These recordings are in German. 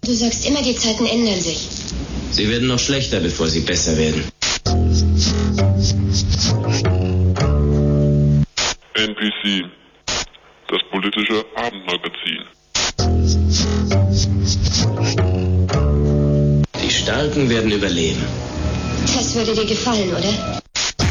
Du sagst immer, die Zeiten ändern sich. Sie werden noch schlechter, bevor sie besser werden. NPC, das politische Abendmagazin. Die Starken werden überleben. Das würde dir gefallen, oder?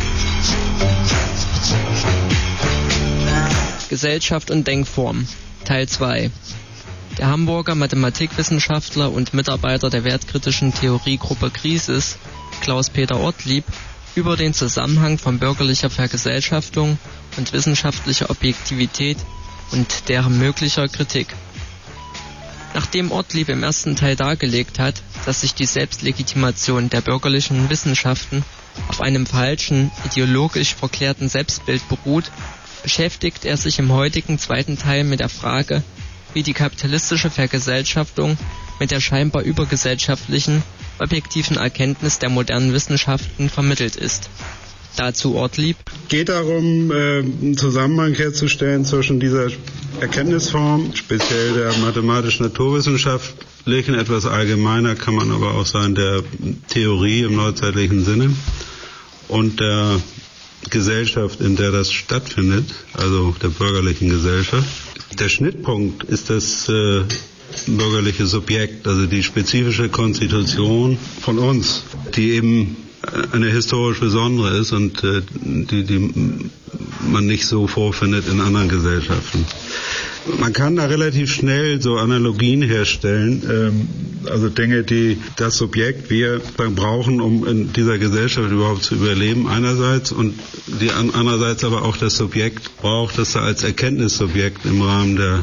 Gesellschaft und Denkform, Teil 2. Der Hamburger Mathematikwissenschaftler und Mitarbeiter der wertkritischen Theoriegruppe Krisis, Klaus-Peter Ortlieb, über den Zusammenhang von bürgerlicher Vergesellschaftung und wissenschaftlicher Objektivität und deren möglicher Kritik. Nachdem Ortlieb im ersten Teil dargelegt hat, dass sich die Selbstlegitimation der bürgerlichen Wissenschaften auf einem falschen, ideologisch verklärten Selbstbild beruht, beschäftigt er sich im heutigen zweiten Teil mit der Frage, wie die kapitalistische Vergesellschaftung mit der scheinbar übergesellschaftlichen, objektiven Erkenntnis der modernen Wissenschaften vermittelt ist. Dazu Ortlieb. Geht darum, einen Zusammenhang herzustellen zwischen dieser Erkenntnisform, speziell der mathematisch-naturwissenschaftlichen, etwas allgemeiner kann man aber auch sagen, der Theorie im neuzeitlichen Sinne, und der Gesellschaft, in der das stattfindet, also der bürgerlichen Gesellschaft. Der Schnittpunkt ist das bürgerliche Subjekt, also die spezifische Konstitution von uns, die eben eine historisch besondere ist und die man nicht so vorfindet in anderen Gesellschaften. Man kann da relativ schnell so Analogien herstellen, also Dinge, die das Subjekt wir brauchen, um in dieser Gesellschaft überhaupt zu überleben einerseits, und die andererseits aber auch das Subjekt braucht, das da als Erkenntnissubjekt im Rahmen der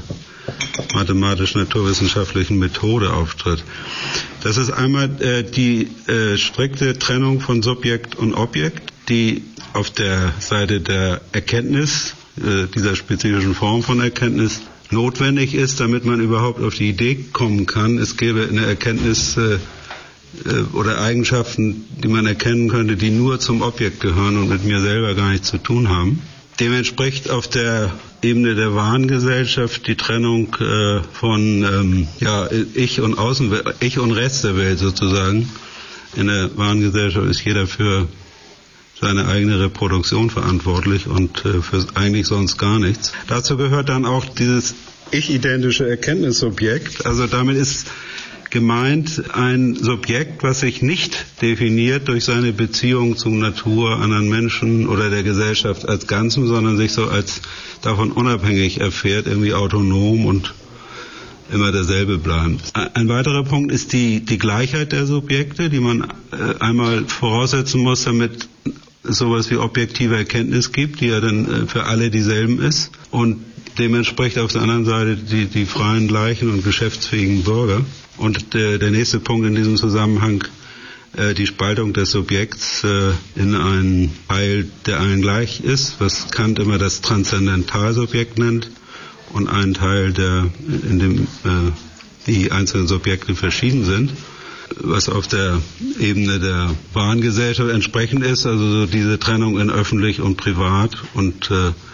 mathematisch-naturwissenschaftlichen Methode auftritt. Das ist einmal die strikte Trennung von Subjekt und Objekt, die auf der Seite der Erkenntnis, dieser spezifischen Form von Erkenntnis, notwendig ist, damit man überhaupt auf die Idee kommen kann, es gäbe eine Erkenntnis oder Eigenschaften, die man erkennen könnte, die nur zum Objekt gehören und mit mir selber gar nichts zu tun haben. Dem entspricht auf der Ebene der wahren Gesellschaft die Trennung von Ich und Außenwelt, Ich und Rest der Welt sozusagen. In der wahren Gesellschaft ist jeder für seine eigene Reproduktion verantwortlich und für eigentlich sonst gar nichts. Dazu gehört dann auch dieses ich-identische Erkenntnissubjekt. Also damit ist gemeint ein Subjekt, was sich nicht definiert durch seine Beziehung zur Natur, anderen Menschen oder der Gesellschaft als Ganzem, sondern sich so als davon unabhängig erfährt, irgendwie autonom und immer derselbe bleibt. Ein weiterer Punkt ist die Gleichheit der Subjekte, die man einmal voraussetzen muss, damit es sowas wie objektive Erkenntnis gibt, die ja dann für alle dieselben ist, und dementsprechend auf der anderen Seite die freien, gleichen und geschäftsfähigen Bürger. Und der nächste Punkt in diesem Zusammenhang, die Spaltung des Subjekts in einen Teil, der allen gleich ist, was Kant immer das Transzendentalsubjekt nennt, und einen Teil, in dem die einzelnen Subjekte verschieden sind, was auf der Ebene der wahren Gesellschaft entsprechend ist, also so diese Trennung in öffentlich und privat, und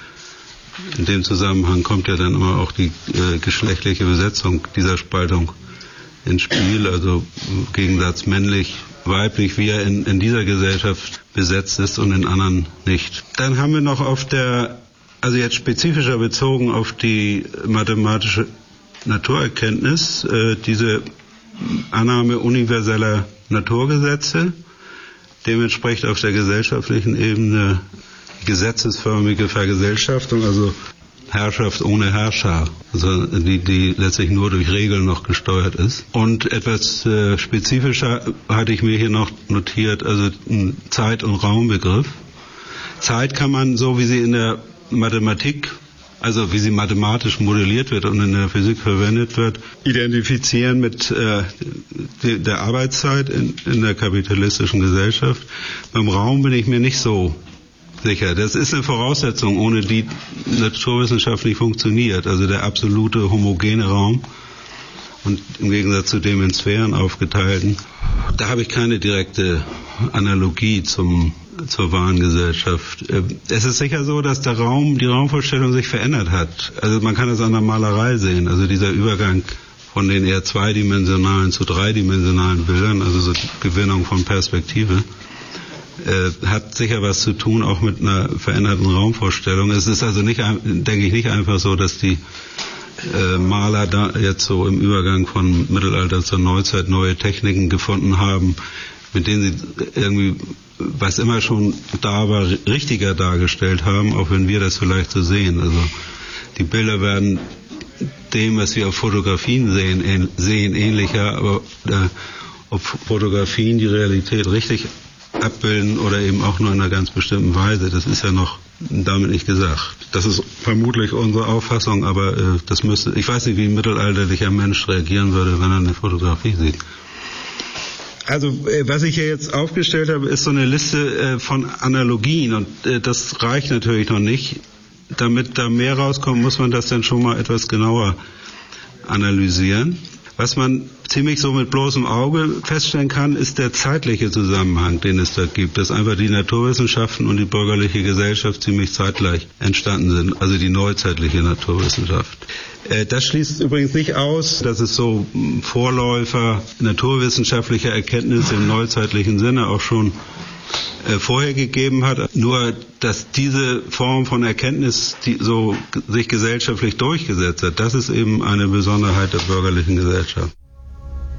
in dem Zusammenhang kommt ja dann immer auch die geschlechtliche Besetzung dieser Spaltung ins Spiel, also Gegensatz männlich-weiblich, wie er in dieser Gesellschaft besetzt ist und in anderen nicht. Dann haben wir noch also jetzt spezifischer bezogen auf die mathematische Naturerkenntnis, diese Annahme universeller Naturgesetze, dementsprechend auf der gesellschaftlichen Ebene gesetzesförmige Vergesellschaftung, also Herrschaft ohne Herrscher, also die letztlich nur durch Regeln noch gesteuert ist. Und etwas spezifischer hatte ich mir hier noch notiert, also ein Zeit- und Raumbegriff. Zeit kann man, so wie sie in der Mathematik, also wie sie mathematisch modelliert wird und in der Physik verwendet wird, identifizieren mit der Arbeitszeit in der kapitalistischen Gesellschaft. Beim Raum bin ich mir nicht so sicher. Das ist eine Voraussetzung, ohne die Naturwissenschaft nicht funktioniert. Also der absolute homogene Raum und im Gegensatz zu dem in Sphären aufgeteilten. Da habe ich keine direkte Analogie zur wahren Gesellschaft. Es ist sicher so, dass die Raumvorstellung sich verändert hat. Also man kann es an der Malerei sehen. Also dieser Übergang von den eher zweidimensionalen zu dreidimensionalen Bildern, also so die Gewinnung von Perspektive, hat sicher was zu tun, auch mit einer veränderten Raumvorstellung. Es ist also nicht, denke ich, nicht einfach so, dass die Maler da jetzt so im Übergang von Mittelalter zur Neuzeit neue Techniken gefunden haben, mit denen sie irgendwie, was immer schon da war, richtiger dargestellt haben, auch wenn wir das vielleicht so sehen. Also die Bilder werden dem, was wir auf Fotografien sehen ähnlicher, aber ob Fotografien die Realität richtig abbilden oder eben auch nur in einer ganz bestimmten Weise, das ist ja noch damit nicht gesagt. Das ist vermutlich unsere Auffassung, aber ich weiß nicht, wie ein mittelalterlicher Mensch reagieren würde, wenn er eine Fotografie sieht. Also, was ich hier jetzt aufgestellt habe, ist so eine Liste von Analogien und das reicht natürlich noch nicht. Damit da mehr rauskommt, muss man das dann schon mal etwas genauer analysieren. Was man ziemlich so mit bloßem Auge feststellen kann, ist der zeitliche Zusammenhang, den es da gibt, dass einfach die Naturwissenschaften und die bürgerliche Gesellschaft ziemlich zeitgleich entstanden sind, also die neuzeitliche Naturwissenschaft. Das schließt übrigens nicht aus, dass es so Vorläufer naturwissenschaftlicher Erkenntnisse im neuzeitlichen Sinne auch schon vorher gegeben hat, nur dass diese Form von Erkenntnis, die so sich gesellschaftlich durchgesetzt hat, das ist eben eine Besonderheit der bürgerlichen Gesellschaft.